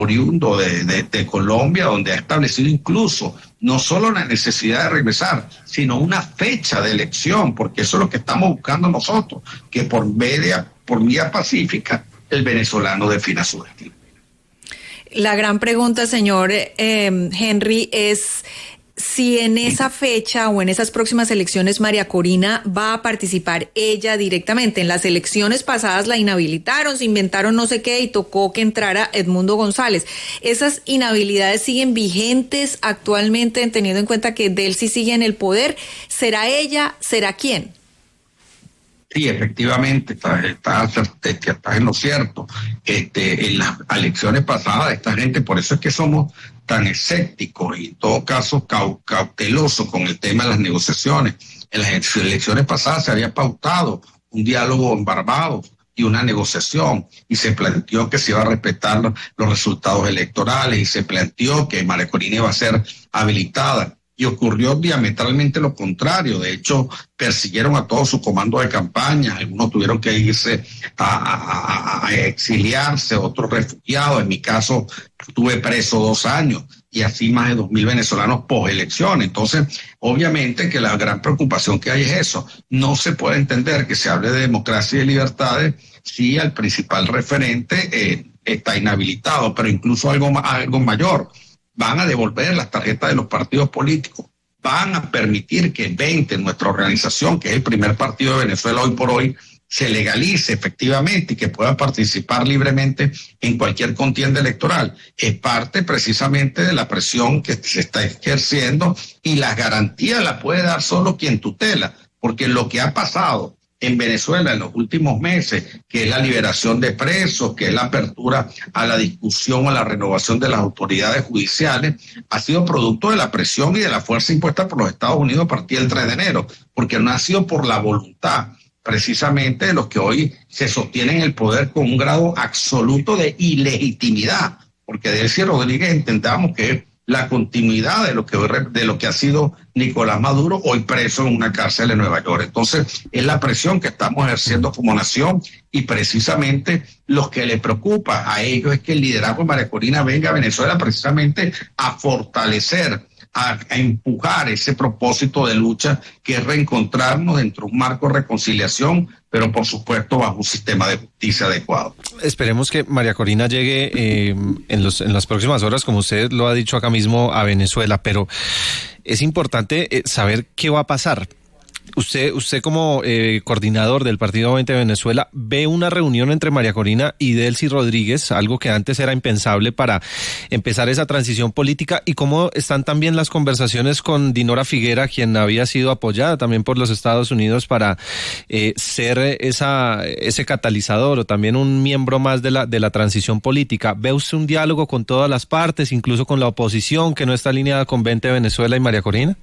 oriundo de Colombia, donde ha establecido incluso no solo la necesidad de regresar, sino una fecha de elección, porque eso es lo que estamos buscando nosotros, que por vía pacífica el venezolano defina su destino. La gran pregunta, señor Henry, es si en esa fecha o en esas próximas elecciones María Corina va a participar ella directamente. En las elecciones pasadas la inhabilitaron, se inventaron no sé qué y tocó que entrara Edmundo González. ¿Esas inhabilidades siguen vigentes actualmente, teniendo en cuenta que Delcy sigue en el poder? ¿Será ella? ¿Será quién? Sí, efectivamente, estás en lo cierto. En las elecciones pasadas, esta gente, por eso es que somos tan escépticos y en todo caso cautelosos con el tema de las negociaciones. En las elecciones pasadas se había pautado un diálogo en Barbados y una negociación, y se planteó que se iba a respetar los resultados electorales, y se planteó que María Corina iba a ser habilitada. Y ocurrió diametralmente lo contrario. De hecho, persiguieron a todo su comando de campaña. Algunos tuvieron que irse a exiliarse, otros refugiados. En mi caso, estuve preso 2 años y así más de 2.000 venezolanos postelecciones. Entonces, obviamente que la gran preocupación que hay es eso. No se puede entender que se hable de democracia y de libertades si el principal referente está inhabilitado, pero incluso algo mayor. Van a devolver las tarjetas de los partidos políticos, van a permitir que 20, nuestra organización, que es el primer partido de Venezuela hoy por hoy, se legalice efectivamente y que pueda participar libremente en cualquier contienda electoral. Es parte precisamente de la presión que se está ejerciendo, y las garantías las puede dar solo quien tutela, porque lo que ha pasado en Venezuela en los últimos meses, que es la liberación de presos, que es la apertura a la discusión, a la renovación de las autoridades judiciales, ha sido producto de la presión y de la fuerza impuesta por los Estados Unidos a partir del 3 de enero, porque no ha sido por la voluntad precisamente de los que hoy se sostienen el poder con un grado absoluto de ilegitimidad, porque Delcy Rodríguez entendamos que es la continuidad de lo que ha sido Nicolás Maduro, hoy preso en una cárcel en Nueva York. Entonces, es la presión que estamos ejerciendo como nación, y precisamente lo que le preocupa a ellos es que el liderazgo de María Corina venga a Venezuela precisamente a fortalecer, a empujar ese propósito de lucha, que es reencontrarnos dentro de un marco de reconciliación, pero por supuesto bajo un sistema de justicia adecuado. Esperemos que María Corina llegue en las próximas horas, como usted lo ha dicho acá mismo, a Venezuela, pero es importante saber qué va a pasar. Usted como coordinador del Partido 20 de Venezuela, ¿ve una reunión entre María Corina y Delcy Rodríguez, algo que antes era impensable, para empezar esa transición política? ¿Y cómo están también las conversaciones con Dinora Figuera, quien había sido apoyada también por los Estados Unidos para ser ese catalizador o también un miembro más de la transición política? ¿Ve usted un diálogo con todas las partes, incluso con la oposición que no está alineada con 20 de Venezuela y María Corina?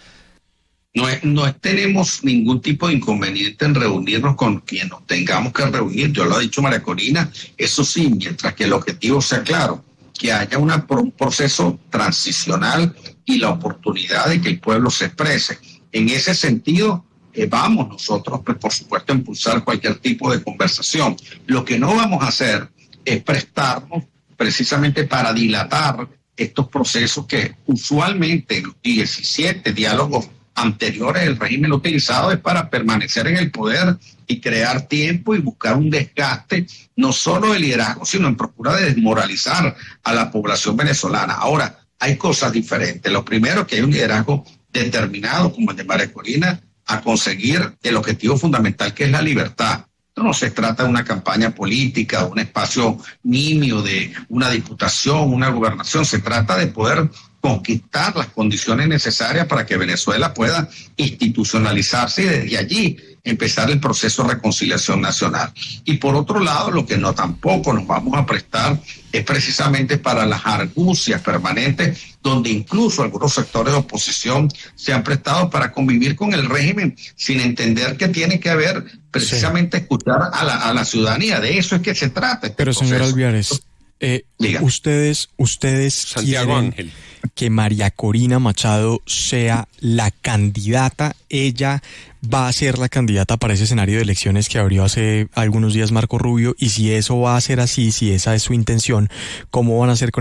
No tenemos ningún tipo de inconveniente en reunirnos con quien nos tengamos que reunir. Yo lo ha dicho María Corina, eso sí, mientras que el objetivo sea claro, que haya un proceso transicional y la oportunidad de que el pueblo se exprese. En ese sentido, vamos nosotros, pues, por supuesto, a impulsar cualquier tipo de conversación. Lo que no vamos a hacer es prestarnos precisamente para dilatar estos procesos que usualmente los 17 diálogos anteriores del régimen utilizado es para permanecer en el poder y crear tiempo y buscar un desgaste no solo de liderazgo, sino en procura de desmoralizar a la población venezolana. Ahora, hay cosas diferentes. Lo primero, que hay un liderazgo determinado, como el de María Corina, a conseguir el objetivo fundamental, que es la libertad. Esto no se trata de una campaña política, de un espacio nimio, de una diputación, una gobernación. Se trata de poder conquistar las condiciones necesarias para que Venezuela pueda institucionalizarse y desde allí empezar el proceso de reconciliación nacional. Y por otro lado, lo que no tampoco nos vamos a prestar es precisamente para las argucias permanentes, donde incluso algunos sectores de oposición se han prestado para convivir con el régimen sin entender que tiene que haber precisamente escuchar a la ciudadanía. De eso es que se trata. Pero señor Alviares, Ustedes Santiago quieren Ángel. que María Corina Machado sea la candidata. Ella va a ser la candidata para ese escenario de elecciones que abrió hace algunos días Marco Rubio, y si eso va a ser así, si esa es su intención, ¿cómo van a hacer con